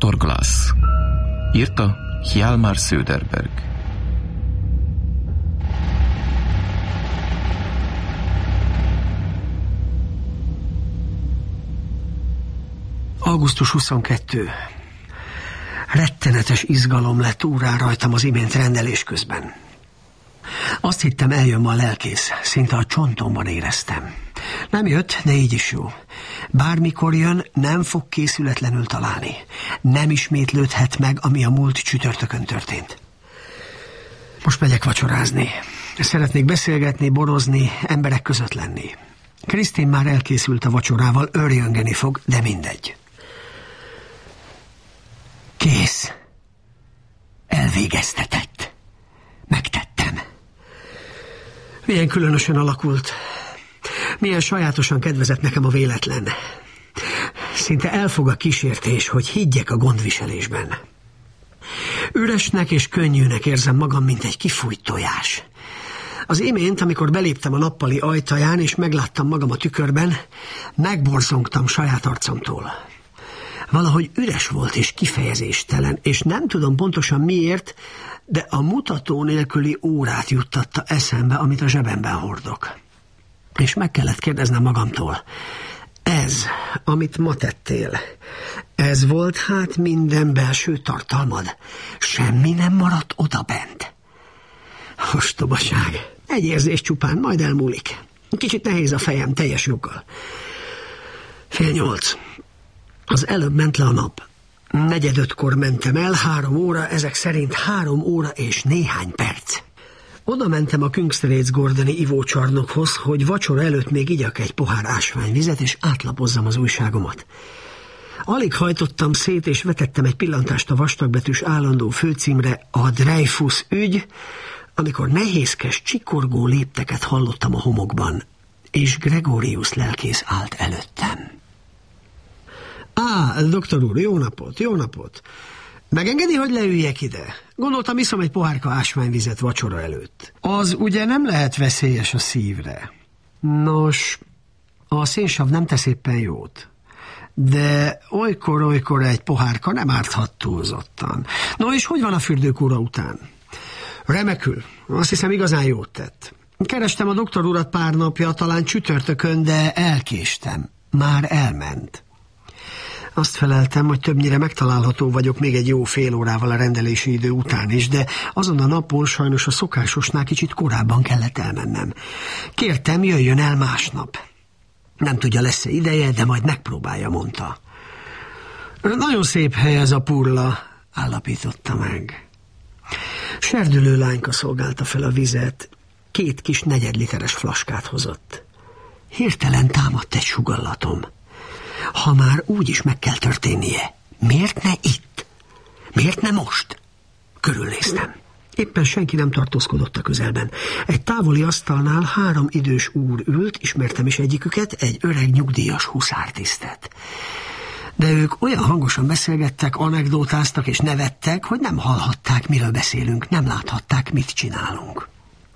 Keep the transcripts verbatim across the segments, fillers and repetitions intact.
doktor Glass. Írta Hjalmar Söderberg. augusztus huszonkettő. Rettenetes izgalom lett úrrá rajtam az imént rendelés közben. Azt hittem, eljön ma a lelkész, szinte a csontomban éreztem. Nem jött, de így is jó. Bármikor jön, nem fog készületlenül találni. Nem ismétlődhet meg, ami a múlt csütörtökön történt. Most megyek vacsorázni. Szeretnék beszélgetni, borozni, emberek között lenni. Krisztin már elkészült a vacsorával, örjöngeni fog, de mindegy. Kész. Elvégeztetett. Megtettem. Milyen különösen alakult. Milyen sajátosan kedvezett nekem a véletlen. Szinte elfog a kísértés, hogy higgyek a gondviselésben. Üresnek és könnyűnek érzem magam, mint egy kifújt tojás. Az imént, amikor beléptem a nappali ajtaján, és megláttam magam a tükörben, megborzongtam saját arcomtól. Valahogy üres volt és kifejezéstelen, és nem tudom pontosan miért, de a mutató nélküli órát juttatta eszembe, amit a zsebemben hordok. És meg kellett kérdeznem magamtól, ez, amit ma tettél, ez volt hát minden belső tartalmad? Semmi nem maradt odabent? Ostobaság. Egy érzés csupán, majd elmúlik. Kicsit nehéz a fejem, teljes joggal. Fél nyolc. Az előbb ment le a nap. Negyed ötkor mentem el, három óra, ezek szerint három óra és néhány perc. Oda mentem a Kungsträdts Gordoni ivócsarnokhoz, hogy vacsora előtt még igyak egy pohár ásványvizet, és átlapozzam az újságomat. Alig hajtottam szét, és vetettem egy pillantást a vastagbetűs állandó főcímre, a Dreyfus ügy, amikor nehézkes, csikorgó lépteket hallottam a homokban, és Gregorius lelkész állt előttem. Á, doktor úr, jó napot, jó napot! Megengedi, hogy leüljek ide? Gondoltam, iszom egy pohárka ásványvizet vacsora előtt. Az ugye nem lehet veszélyes a szívre. Nos, a szénsav nem tesz éppen jót. De olykor-olykor egy pohárka nem árthat túlzottan. No, és hogy van a fürdőkúra után? Remekül. Azt hiszem, igazán jót tett. Kerestem a doktor urat pár napja, talán csütörtökön, de elkéstem. Már elment. Azt feleltem, hogy többnyire megtalálható vagyok még egy jó fél órával a rendelési idő után is, de azon a napon sajnos a szokásosnál kicsit korábban kellett elmennem. Kértem, jöjjön el másnap. Nem tudja, lesz-e ideje, de majd megpróbálja, mondta. Nagyon szép hely ez a Purla, állapította meg. Serdülő lányka szolgálta fel a vizet, két kis negyedliteres flaskát hozott. Hirtelen támadt egy sugallatom. Ha már úgy is meg kell történnie, miért ne itt? Miért ne most? Körülnéztem. Éppen senki nem tartózkodott a közelben. Egy távoli asztalnál három idős úr ült, ismertem is egyiküket, egy öreg nyugdíjas huszártisztet. De ők olyan hangosan beszélgettek, anekdótáztak és nevettek, hogy nem hallhatták, miről beszélünk, nem láthatták, mit csinálunk.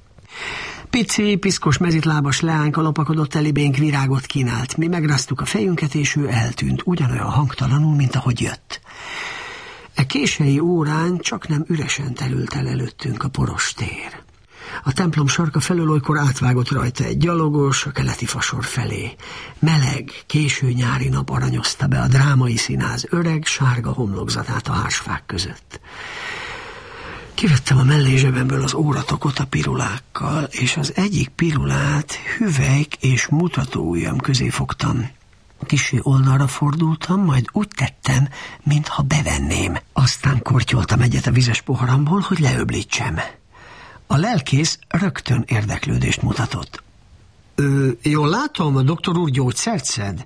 Pici, piszkos, mezitlábas leányka lopakodott elibénk, virágot kínált. Mi megráztuk a fejünket, és ő eltűnt, ugyanolyan hangtalanul, mint ahogy jött. E késői órán csak nem üresen terült el előttünk a poros tér. A templom sarka felől olykor átvágott rajta egy gyalogos a keleti fasor felé. Meleg, késő nyári nap aranyozta be a drámai színház öreg, sárga homlokzatát a hársfák között. Kivettem a mellézsebemből az óratokot a pirulákkal, és az egyik pirulát hüvelyk és mutatóujjam közé fogtam. Kissé oldalra fordultam, majd úgy tettem, mintha bevenném. Aztán kortyoltam egyet a vizes poharamból, hogy leöblítsem. A lelkész rögtön érdeklődést mutatott. Ö, jól látom, a doktor úr gyógyszert szed?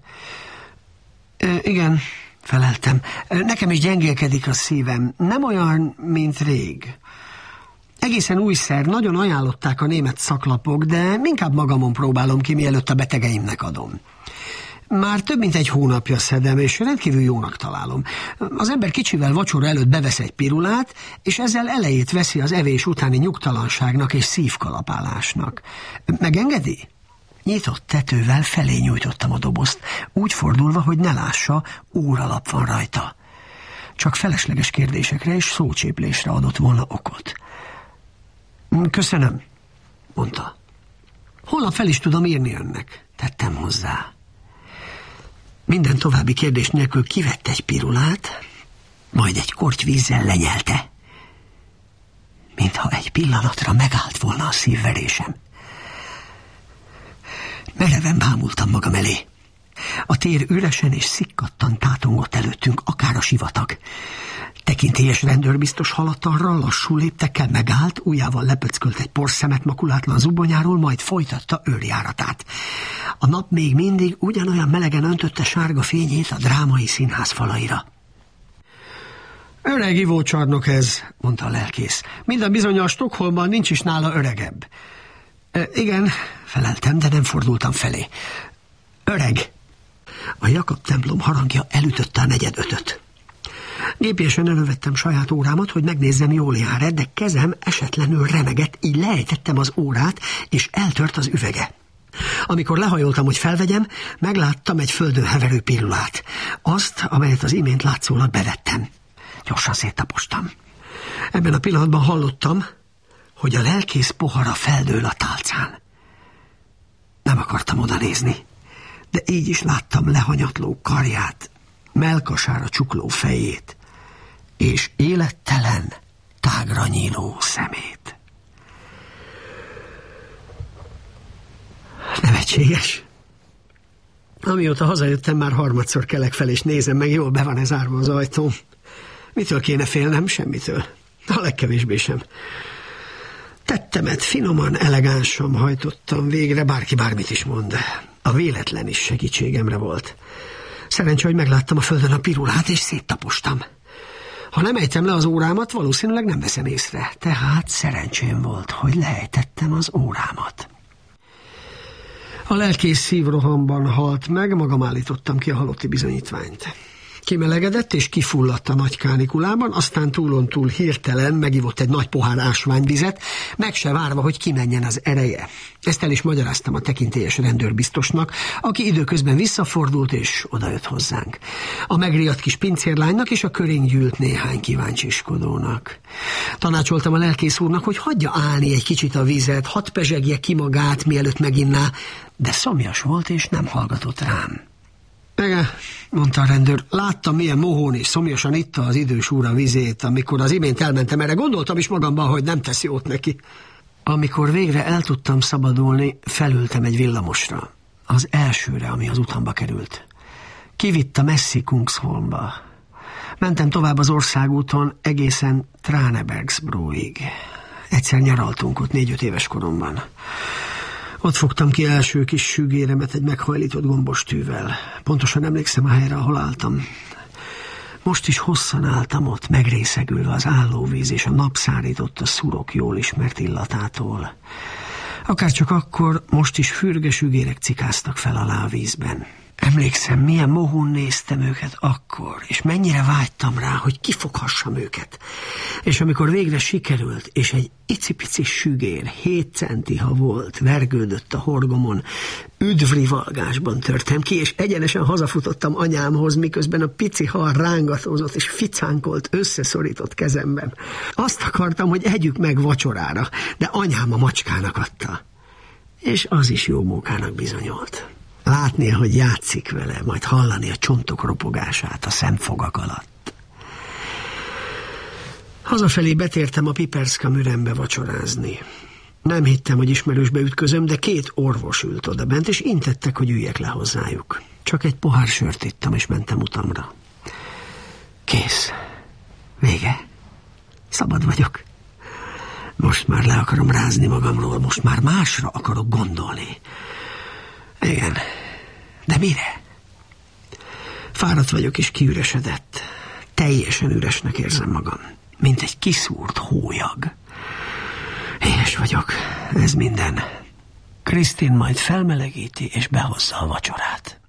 Ö, igen, feleltem. Nekem is gyengélkedik a szívem. Nem olyan, mint rég. Egészen újszer, nagyon ajánlották a német szaklapok, de inkább magamon próbálom ki, mielőtt a betegeimnek adom. Már több mint egy hónapja szedem, és rendkívül jónak találom. Az ember kicsivel vacsora előtt bevesz egy pirulát, és ezzel elejét veszi az evés utáni nyugtalanságnak és szívkalapálásnak. Megengedi? Nyitott tetővel felé nyújtottam a dobozt, úgy fordulva, hogy ne lássa, óralap van rajta. csak felesleges kérdésekre és szócséplésre adott volna okot. Köszönöm, mondta. Holnap fel is tudom írni önnek, tettem hozzá. Minden további kérdés nélkül kivett egy pirulát, majd egy korty vízzel lenyelte. Mintha egy pillanatra megállt volna a szívverésem. Mereven bámultam magam elé. A tér üresen és szikkadtan tátongott előttünk, akár a sivatag. Tekintélyes rendőrbiztos haladt arra, lassú léptekkel megállt, ujjával lepöckölt egy porszemet makulátlan zubonyáról, majd folytatta őrjáratát. A nap még mindig ugyanolyan melegen öntötte sárga fényét a drámai színház falaira. Öreg ivócsarnok ez, mondta a lelkész. Minden bizony a Stockholmban nincs is nála öregebb. E, igen, feleltem, de nem fordultam felé. Öreg. A Jakab templom harangja elütötte a negyed ötöt. Gépiesen elővettem saját órámat, hogy megnézzem, jól jár-e, de kezem esetlenül remegett, így leejtettem az órát, és eltört az üvege. Amikor lehajoltam, hogy felvegyem, megláttam egy földön heverő pillulát. Azt, amelyet az imént látszólag bevettem. Gyorsan széttapostam. Ebben a pillanatban hallottam, hogy a lelkész pohara feldől a tálcán. Nem akartam oda nézni, de így is láttam lehanyatló karját, mellkasára csukló fejét, és élettelen, tágra nyíló szemét. Nevetséges. Amióta hazajöttem, már harmadszor kelek fel, és nézem meg, jól be van-e zárva az ajtó. Mitől kéne félnem? Semmitől. A legkevésbé sem. Tettemet finoman, elegánsan hajtottam végre, bárki bármit is mond. A véletlen is segítségemre volt. Szerencsé, hogy megláttam a földön a pirulát, és széttapostam. Ha nem ejtem le az órámat, valószínűleg nem veszem észre. Tehát szerencsém volt, hogy leejtettem az órámat. A lelkész szívrohamban halt meg, magam állítottam ki a halotti bizonyítványt. Kimelegedett és kifulladt a nagy kánikulában, aztán túlon túl hirtelen megivott egy nagy pohár ásványvizet, meg se várva, hogy kimenjen az ereje. Ezt el is magyaráztam a tekintélyes rendőrbiztosnak, aki időközben visszafordult és odajött hozzánk. A megriadt kis pincérlánynak és a körénk gyűlt néhány kíváncsiskodónak. Tanácsoltam a lelkész úrnak, hogy hagyja állni egy kicsit a vizet, hadd pezsegje ki magát, mielőtt meginná, de szomjas volt és nem hallgatott rám. Igen, mondta a rendőr, láttam, milyen mohón és szomjasan itta az idős úr a vizét, amikor az imént elmentem erre, gondoltam is magamban, hogy nem tesz jót neki. Amikor végre el tudtam szabadulni, felültem egy villamosra, az elsőre, ami az utamba került. Kivitt a messzi Kungsholmba. Mentem tovább az országúton egészen Tranebergsbróig. Egyszer nyaraltunk ott négy-öt éves koromban. Ott fogtam ki első kis sügéremet egy meghajlított gombostűvel. Pontosan emlékszem a helyre, ahol álltam. Most is hosszan álltam ott, megrészegülve az állóvíz és a nap szárított a szurok jól ismert illatától. Akárcsak akkor, most is fürge sügérek cikáztak fel alá a vízben. Emlékszem, milyen mohón néztem őket akkor, és mennyire vágytam rá, hogy kifoghassam őket. És amikor végre sikerült, és egy icipici sügér, hét centi ha volt, vergődött a horgomon, üdvrivalgásban törtem ki, és egyenesen hazafutottam anyámhoz, miközben a pici hal rángatózott és ficánkolt összeszorított kezemben. Azt akartam, hogy együk meg vacsorára, de anyám a macskának adta. És az is jó mókának bizonyolt. Látnia, hogy játszik vele, majd hallani a csontok ropogását a szemfogak alatt. Hazafelé betértem a Piperska Mürembe vacsorázni. Nem hittem, hogy ismerősbe ütközöm, de két orvos ült oda bent, és intettek, hogy üljek le hozzájuk. Csak egy pohár sört ittam, és mentem utamra. Kész. Vége. Szabad vagyok. Most már le akarom rázni magamról, most már másra akarok gondolni. Igen, de mire? Fáradt vagyok és kiüresedett. Teljesen üresnek érzem magam, mint egy kiszúrt hólyag. Éhes vagyok, ez minden. Krisztin majd felmelegíti és behozza a vacsorát.